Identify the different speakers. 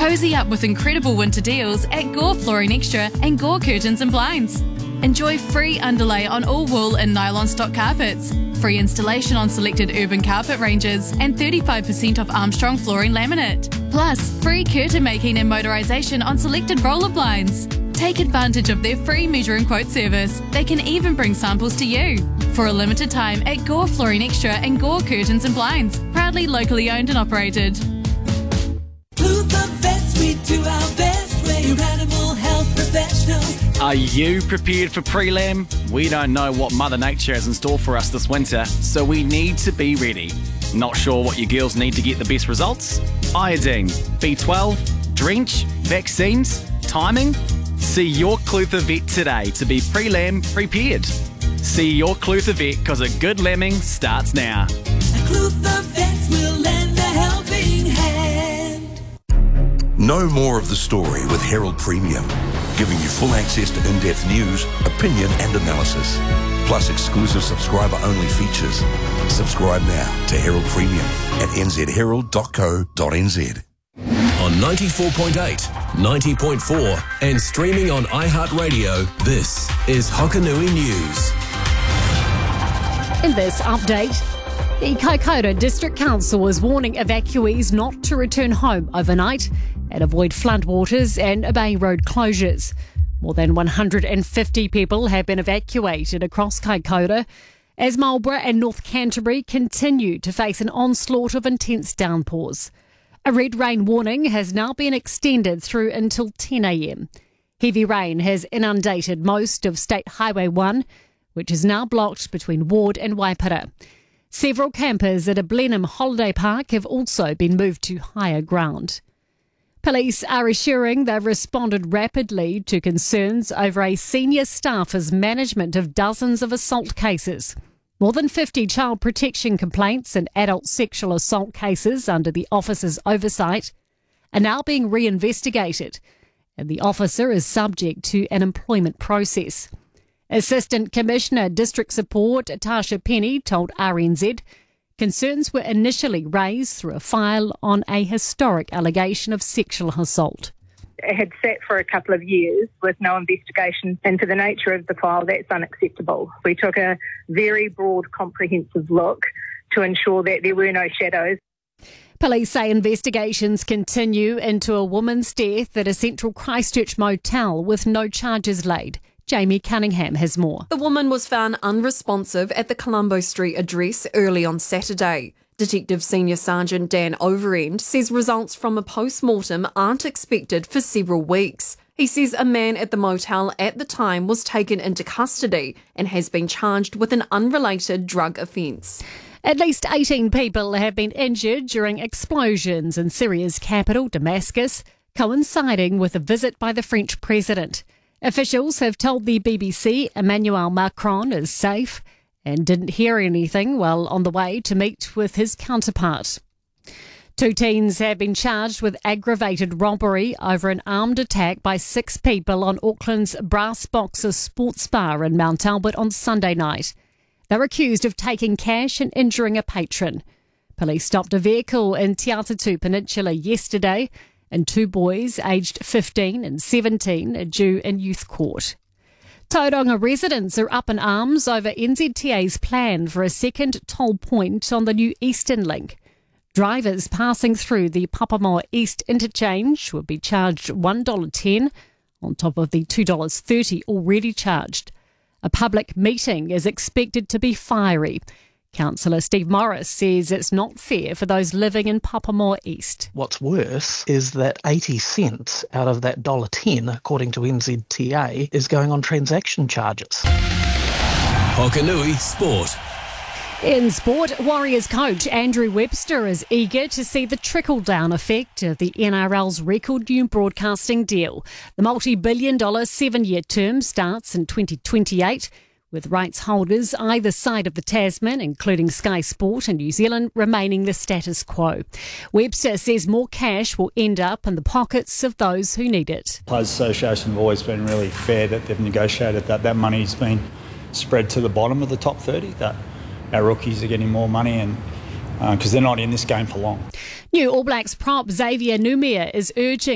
Speaker 1: Cozy up with incredible winter deals at Gore Flooring Extra and Gore Curtains and Blinds. Enjoy free underlay on all wool and nylon stock carpets, free installation on selected urban carpet ranges, and 35% off Armstrong flooring laminate. Plus, free curtain making and motorisation on selected roller blinds. Take advantage of their free measure and quote service. They can even bring samples to you. For a limited time at Gore Flooring Extra and Gore Curtains and Blinds, proudly locally owned and operated.
Speaker 2: Luther Vets, we do our best. We're your animal health professionals.
Speaker 3: Are you prepared for prelim? We don't know what Mother Nature has in store for us this winter, so we need to be ready. Not sure what your girls need to get the best results? Iodine, B12, drench, vaccines, timing? See your Clutha Vet today to be prelim prepared. See your Clutha Vet because a good lambing starts now.
Speaker 2: At Clutha Vets will lend a helping hand.
Speaker 4: Know more of the story with Herald Premium, giving you full access to in-depth news, opinion and analysis, plus exclusive subscriber-only features. Subscribe now to Herald Premium at nzherald.co.nz.
Speaker 5: On 94.8, 90.4 and streaming on iHeartRadio, this is Hokanui News.
Speaker 6: In this update, the Kaikoura District Council is warning evacuees not to return home overnight and avoid floodwaters and Bay Road closures. More than 150 people have been evacuated across Kaikoura as Marlborough and North Canterbury continue to face an onslaught of intense downpours. A red rain warning has now been extended through until 10 a.m. Heavy rain has inundated most of State Highway 1, which is now blocked between Ward and Waipara. Several campers at a Blenheim holiday park have also been moved to higher ground. Police are assuring they've responded rapidly to concerns over a senior staffer's management of dozens of assault cases. More than 50 child protection complaints and adult sexual assault cases under the officer's oversight are now being reinvestigated, and the officer is subject to an employment process. Assistant Commissioner District Support Tasha Penny told RNZ concerns were initially raised through a file on a historic allegation of sexual assault.
Speaker 7: It had sat for a couple of years with no investigation into the nature of the file. That's unacceptable. We took a very broad, comprehensive look to ensure that there were no shadows.
Speaker 6: Police say investigations continue into a woman's death at a central Christchurch motel with no charges laid. Jamie Cunningham has more.
Speaker 8: The woman was found unresponsive at the Colombo Street address early on Saturday. Detective Senior Sergeant Dan Overend says results from a post-mortem aren't expected for several weeks. He says a man at the motel at the time was taken into custody and has been charged with an unrelated drug offence.
Speaker 6: At least 18 people have been injured during explosions in Syria's capital, Damascus, coinciding with a visit by the French president. Officials have told the BBC Emmanuel Macron is safe and didn't hear anything while on the way to meet with his counterpart. 2 teens have been charged with aggravated robbery over an armed attack by 6 people on Auckland's Brass Boxer Sports Bar in Mount Albert on Sunday night. They're accused of taking cash and injuring a patron. Police stopped a vehicle in Te Atatu Peninsula yesterday, and 2 boys aged 15 and 17 are due in youth court. Tauranga residents are up in arms over NZTA's plan for a second toll point on the new Eastern Link. Drivers passing through the Papamoa East interchange will be charged $1.10 on top of the $2.30 already charged. A public meeting is expected to be fiery. Councillor Steve Morris says it's not fair for those living in Papamoa East.
Speaker 9: What's worse is that 80 cents out of that $1.10, according to NZTA, is going on transaction charges.
Speaker 5: Hokanui Sport.
Speaker 6: In sport, Warriors coach Andrew Webster is eager to see the trickle-down effect of the NRL's record new broadcasting deal. The multi-billion-dollar 7-year term starts in 2028, with rights holders either side of the Tasman, including Sky Sport and New Zealand, remaining the status quo. Webster says more cash will end up in the pockets of those who need it.
Speaker 10: Players Association have always been really fair that they've negotiated that money's been spread to the bottom of the top 30, that our rookies are getting more money and because they're not in this game for long.
Speaker 6: New All Blacks prop Xavier Numia is urging